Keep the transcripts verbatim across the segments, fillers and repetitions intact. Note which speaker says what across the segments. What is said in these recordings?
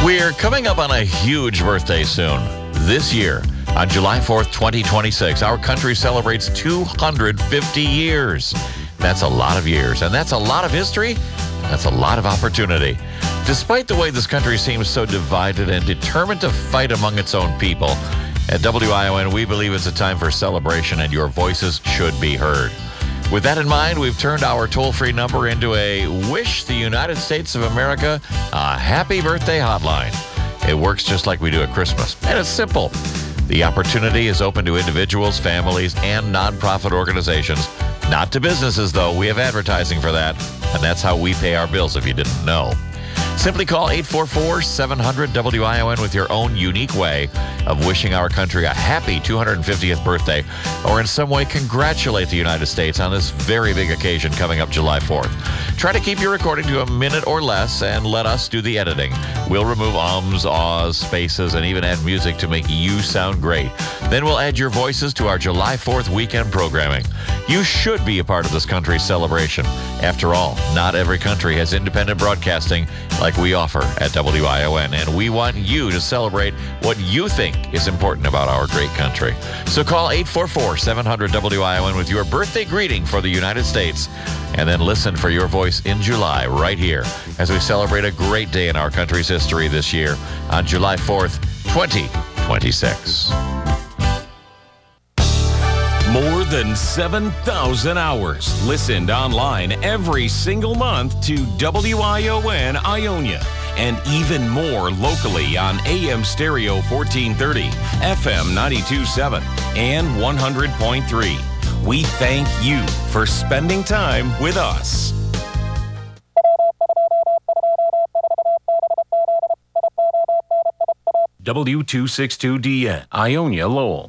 Speaker 1: We're coming up on a huge birthday soon. This year, on July fourth, twenty twenty-six, our country celebrates two hundred fifty years. That's a lot of years, and that's a lot of history. That's a lot of opportunity. Despite the way this country seems so divided and determined to fight among its own people, at W I O N, we believe it's a time for celebration, and your voices should be heard. With that in mind, we've turned our toll-free number into a Wish the United States of America a happy birthday hotline. It works just like we do at Christmas, and it's simple. The opportunity is open to individuals, families, and nonprofit organizations. Not to businesses, though. We have advertising for that, and that's how we pay our bills if you didn't know. Simply call eight four four, seven hundred, W I O N with your own unique way of wishing our country a happy two hundred fiftieth birthday, or in some way congratulate the United States on this very big occasion coming up July fourth. Try to keep your recording to a minute or less and let us do the editing. We'll remove ums, ahs, spaces, and even add music to make you sound great. Then we'll add your voices to our July fourth weekend programming. You should be a part of this country's celebration. After all, not every country has independent broadcasting like we offer at W I O N, and we want you to celebrate what you think is important about our great country. So call eight four four, seven hundred, W I O N with your birthday greeting for the United States, and then listen for your voice in July right here as we celebrate a great day in our country's history this year on July fourth, twenty twenty-six.
Speaker 2: More than seven thousand hours listened online every single month to W I O N Ionia, and even more locally on A M Stereo fourteen thirty, F M ninety-two point seven, and one hundred point three. We thank you for spending time with us. W two sixty-two D N, Ionia, Lowell.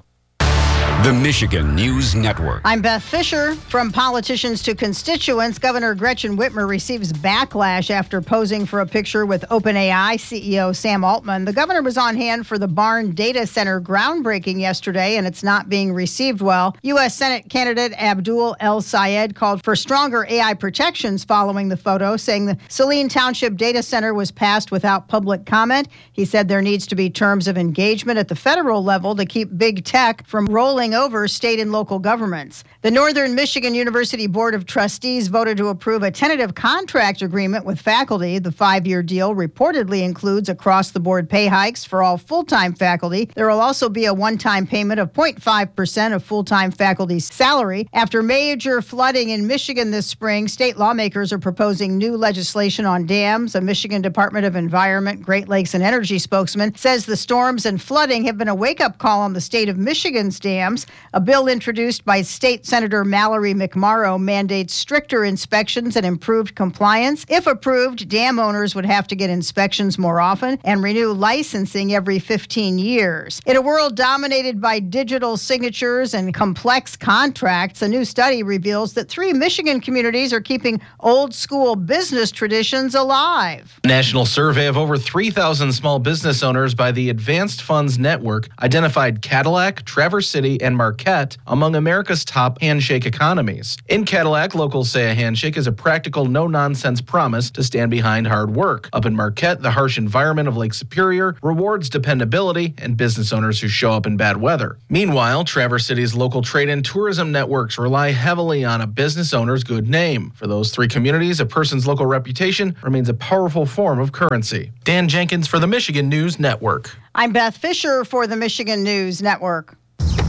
Speaker 3: The Michigan News Network.
Speaker 4: I'm Beth Fisher. From politicians to constituents, Governor Gretchen Whitmer receives backlash after posing for a picture with OpenAI C E O Sam Altman. The governor was on hand for the Barn Data Center groundbreaking yesterday, and it's not being received well. U S Senate candidate Abdul El Sayed called for stronger A I protections following the photo, saying the Saline Township Data Center was passed without public comment. He said there needs to be terms of engagement at the federal level to keep big tech from rolling over state and local governments. The Northern Michigan University Board of Trustees voted to approve a tentative contract agreement with faculty. The five-year deal reportedly includes across-the-board pay hikes for all full-time faculty. There will also be a one-time payment of zero point five percent of full-time faculty's salary. After major flooding in Michigan this spring, state lawmakers are proposing new legislation on dams. A Michigan Department of Environment, Great Lakes, and Energy spokesman says the storms and flooding have been a wake-up call on the state of Michigan's dams. A bill introduced by State Senator Mallory McMorrow mandates stricter inspections and improved compliance. If approved, dam owners would have to get inspections more often and renew licensing every fifteen years. In a world dominated by digital signatures and complex contracts, a new study reveals that three Michigan communities are keeping old-school business traditions alive.
Speaker 5: A national survey of over three thousand small business owners by the Advanced Funds Network identified Cadillac, Traverse City, and Marquette among America's top handshake economies. In Cadillac, locals say a handshake is a practical, no-nonsense promise to stand behind hard work. Up in Marquette, the harsh environment of Lake Superior rewards dependability and business owners who show up in bad weather. Meanwhile, Traverse City's local trade and tourism networks rely heavily on a business owner's good name. For those three communities, a person's local reputation remains a powerful form of currency. Dan Jenkins for the Michigan News Network.
Speaker 4: I'm Beth Fisher for the Michigan News Network.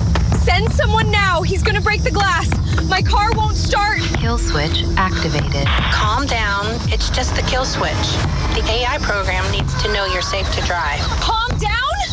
Speaker 6: Send someone now. He's going to break the glass. My car won't start.
Speaker 7: Kill switch activated.
Speaker 8: Calm down. It's just the kill switch. The A I program needs to know you're safe to drive.
Speaker 6: Calm down?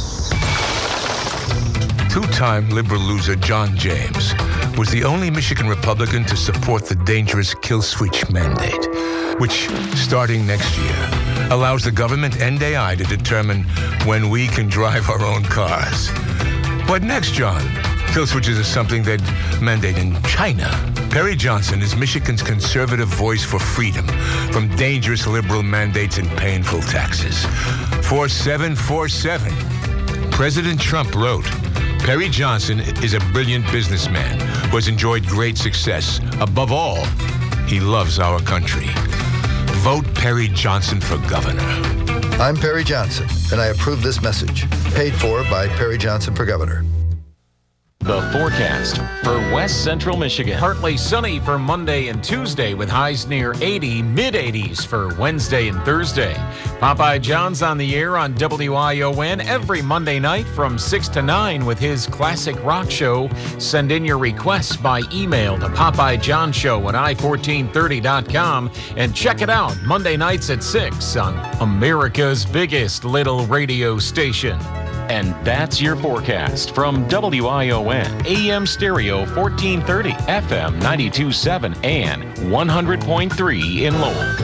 Speaker 9: Two-time liberal loser John James was the only Michigan Republican to support the dangerous kill switch mandate, which, starting next year, allows the government and A I to determine when we can drive our own cars. What next, John? Kill switches is something they'd mandate in China. Perry Johnson is Michigan's conservative voice for freedom from dangerous liberal mandates and painful taxes. four seven four seven. President Trump wrote, Perry Johnson is a brilliant businessman who has enjoyed great success. Above all, he loves our country. Vote Perry Johnson for governor.
Speaker 10: I'm Perry Johnson, and I approve this message. Paid for by Perry Johnson for Governor.
Speaker 2: The forecast for West Central Michigan. Partly sunny for Monday and Tuesday with highs near eighty, mid eighties for Wednesday and Thursday. Popeye John's on the air on W I O N every Monday night from six to nine with his classic rock show. Send in your requests by email to Popeye John Show at i fourteen thirty dot com and check it out Monday nights at six on America's biggest little radio station. And that's your forecast from W I O N, A M Stereo fourteen thirty, F M ninety-two point seven, and one hundred point three in Lowell.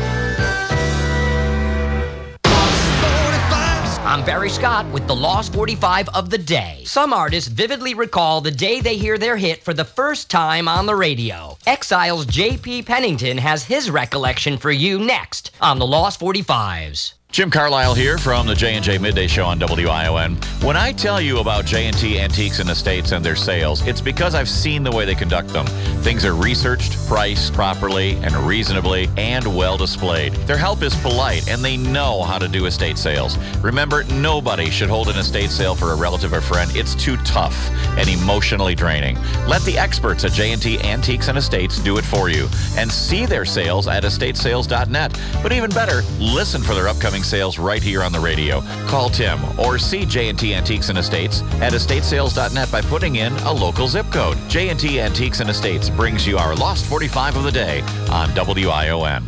Speaker 11: I'm Barry Scott with the Lost forty-five of the day. Some artists vividly recall the day they hear their hit for the first time on the radio. Exile's J P Pennington has his recollection for you next on the Lost forty-fives.
Speaker 1: Jim Carlisle here from the J and J Midday Show on W I O N. When I tell you about J and T Antiques and Estates and their sales, it's because I've seen the way they conduct them. Things are researched, priced properly and reasonably, and well displayed. Their help is polite, and they know how to do estate sales. Remember, nobody should hold an estate sale for a relative or friend. It's too tough and emotionally draining. Let the experts at J and T Antiques and Estates do it for you. And see their sales at estate sales dot net. But even better, listen for their upcoming sales right here on the radio. Call Tim or see J and T Antiques and Estates at estate sales dot net by putting in a local zip code. J and T Antiques and Estates brings you our Lost forty-five of the day on W I O N.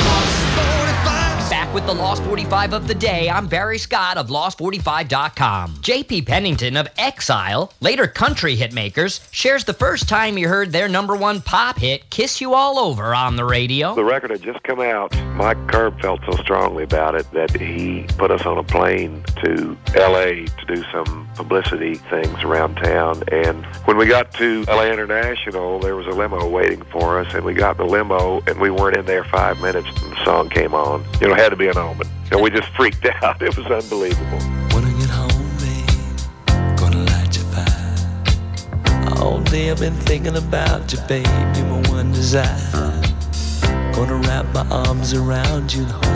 Speaker 11: Back with the Lost forty-five of the day, I'm Barry Scott of lost forty-five dot com. J P Pennington of Exile, later country hitmakers, shares the first time he heard their number one pop hit, Kiss You All Over, on the radio.
Speaker 12: The record had just come out. Mike Curb felt so strongly about it that he put us on a plane to L A to do some publicity things around town. And when we got to L A International, there was a limo waiting for us, and we got in the limo, and we weren't in there five minutes, and the song came on. You know, it had to be an omen. And we just freaked out. It was unbelievable.
Speaker 13: When I get home, babe, gonna light your fire. All day I've been thinking about you, babe. You're my one desire. Gonna wrap my arms around you and hold